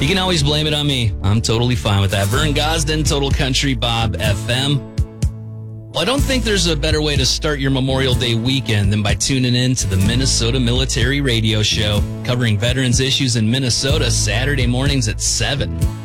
You can always blame it on me. I'm totally fine with that. Vern Gosden, Total Country Bob FM. Well, I don't think there's a better way to start your Memorial Day weekend than by tuning in to the Minnesota Military Radio Show, covering veterans issues in Minnesota Saturday mornings at 7.